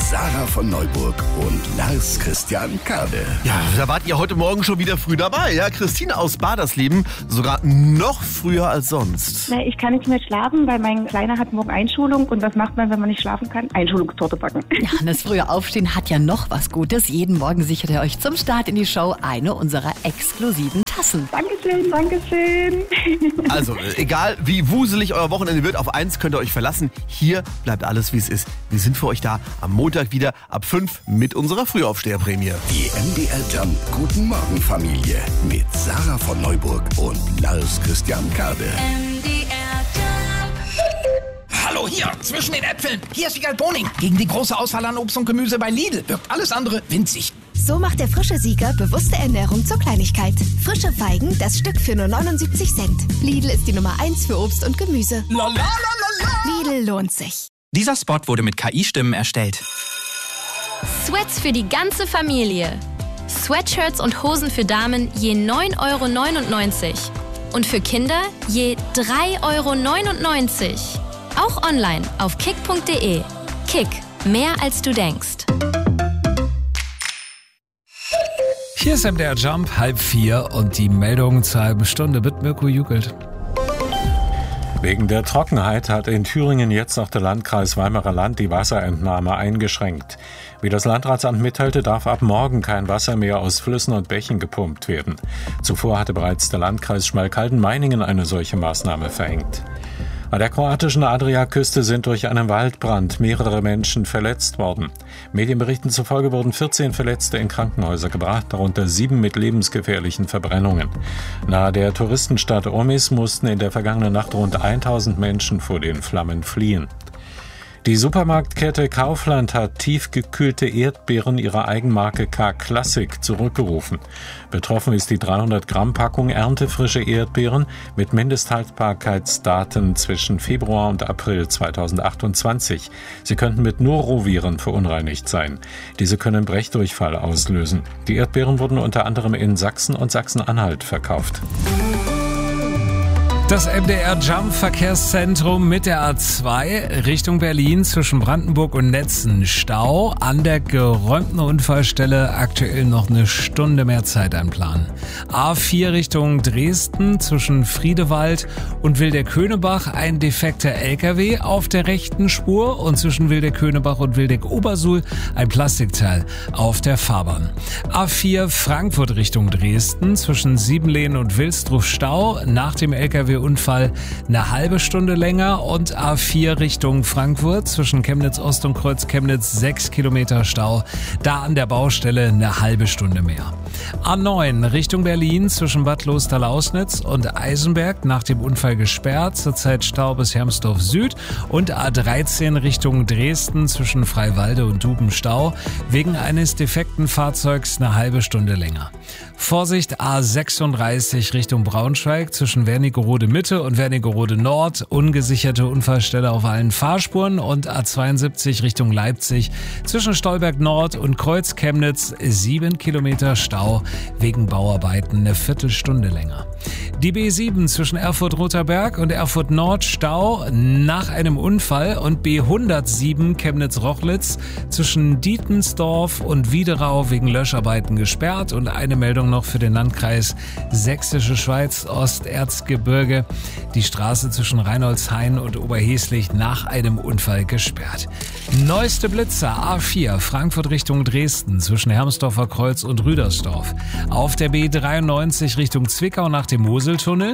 Sarah von Neuburg und Lars Christian Kade. Ja, da wart ihr heute Morgen schon wieder früh dabei, ja? Christine aus Badersleben, sogar noch früher als sonst. Ich kann nicht mehr schlafen, weil mein Kleiner hat morgen Einschulung. Und was macht man, wenn man nicht schlafen kann? Einschulungstorte backen. Ja, und das frühe Aufstehen hat ja noch was Gutes. Jeden Morgen sichert ihr euch zum Start in die Show eine unserer exklusiven Tassen. Dankeschön, Dankeschön. Also, egal wie wuselig euer Wochenende wird, auf eins könnt ihr euch verlassen. Hier bleibt alles, wie es ist. Wir sind für euch da am Montag wieder ab 5 mit unserer Frühaufsteherprämie. Die MDR Jump Guten Morgen Familie mit Sarah von Neuburg und Lars Christian Kade. Hallo hier, zwischen den Äpfeln. Hier ist Wiegald Boning. Gegen die große Auswahl an Obst und Gemüse bei Lidl wirkt alles andere winzig. So macht der frische Sieger bewusste Ernährung zur Kleinigkeit. Frische Feigen, das Stück für nur 79 Cent. Lidl ist die Nummer 1 für Obst und Gemüse. Lidl lohnt sich. Dieser Spot wurde mit KI-Stimmen erstellt. Sweats für die ganze Familie. Sweatshirts und Hosen für Damen je 9,99 € und für Kinder je 3,99 €. Auch online auf kick.de. Kick, mehr als du denkst. Hier ist MDR Jump, 3:30 und die Meldung zur halben Stunde mit Mirko Jugelt. Wegen der Trockenheit hat in Thüringen jetzt noch der Landkreis Weimarer Land die Wasserentnahme eingeschränkt. Wie das Landratsamt mitteilte, darf ab morgen kein Wasser mehr aus Flüssen und Bächen gepumpt werden. Zuvor hatte bereits der Landkreis Schmalkalden-Meiningen eine solche Maßnahme verhängt. An der kroatischen Adriaküste sind durch einen Waldbrand mehrere Menschen verletzt worden. Medienberichten zufolge wurden 14 Verletzte in Krankenhäuser gebracht, darunter 7 mit lebensgefährlichen Verbrennungen. Nahe der Touristenstadt Omis mussten in der vergangenen Nacht rund 1000 Menschen vor den Flammen fliehen. Die Supermarktkette Kaufland hat tiefgekühlte Erdbeeren ihrer Eigenmarke K-Classic zurückgerufen. Betroffen ist die 300-Gramm-Packung erntefrische Erdbeeren mit Mindesthaltbarkeitsdaten zwischen Februar und April 2028. Sie könnten mit Noroviren verunreinigt sein. Diese können Brechdurchfall auslösen. Die Erdbeeren wurden unter anderem in Sachsen und Sachsen-Anhalt verkauft. Das MDR Jump Verkehrszentrum mit der A2 Richtung Berlin zwischen Brandenburg und Netzen. Stau an der geräumten Unfallstelle, aktuell noch eine Stunde mehr Zeit einplanen. A4 Richtung Dresden zwischen Friedewald und Wildeck-Könebach ein defekter LKW auf der rechten Spur und zwischen Wildeck-Könebach und Wildeck-Obersuhl ein Plastikteil auf der Fahrbahn. A4 Frankfurt Richtung Dresden zwischen Siebenlehn und Wilsdruff Stau nach dem LKW Unfall eine halbe Stunde länger und A4 Richtung Frankfurt zwischen Chemnitz Ost und Kreuz Chemnitz 6 Kilometer Stau, da an der Baustelle eine halbe Stunde mehr. A9 Richtung Berlin zwischen Bad Loster-Lausnitz und Eisenberg nach dem Unfall gesperrt, zurzeit Stau bis Hermsdorf Süd und A13 Richtung Dresden zwischen Freiwalde und Duben Stau, wegen eines defekten Fahrzeugs eine halbe Stunde länger. Vorsicht A36 Richtung Braunschweig zwischen Wernigerode Mitte und Wernigerode Nord, ungesicherte Unfallstelle auf allen Fahrspuren und A72 Richtung Leipzig zwischen Stolberg Nord und Kreuz Chemnitz 7 Kilometer Stau, wegen Bauarbeiten eine Viertelstunde länger. Die B7 zwischen Erfurt-Roterberg und Erfurt-Nord Stau nach einem Unfall und B107 Chemnitz-Rochlitz zwischen Dietensdorf und Wiederau wegen Löscharbeiten gesperrt und eine Meldung noch für den Landkreis Sächsische Schweiz Osterzgebirge. Die Straße zwischen Reinoldshain und Oberheslich nach einem Unfall gesperrt. Neueste Blitzer A4 Frankfurt Richtung Dresden zwischen Hermsdorfer Kreuz und Rüdersdorf. Auf der B93 Richtung Zwickau nach dem Moseltunnel.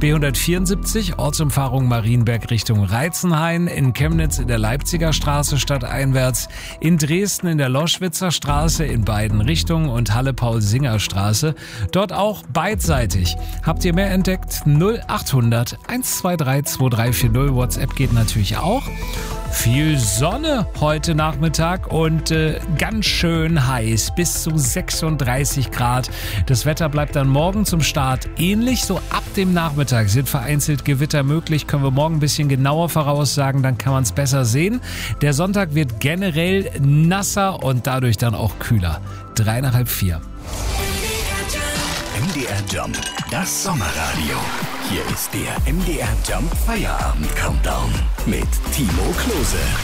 B174 Ortsumfahrung Marienberg Richtung Reitzenhain. In Chemnitz in der Leipziger Straße stadteinwärts. In Dresden in der Loschwitzer Straße in beiden Richtungen und Halle-Paul-Singer-Straße. Dort auch beidseitig. Habt ihr mehr entdeckt? 0800 123 2340. WhatsApp geht natürlich auch. Viel Sonne heute Nachmittag und ganz schön heiß, bis zu 36 Grad. Das Wetter bleibt dann morgen zum Start ähnlich. So ab dem Nachmittag sind vereinzelt Gewitter möglich. Können wir morgen ein bisschen genauer voraussagen, dann kann man es besser sehen. Der Sonntag wird generell nasser und dadurch dann auch kühler. 3 nach halb 4. MDR Jump, das Sommerradio. Hier ist der MDR Jump Feierabend Countdown mit Timo Klose.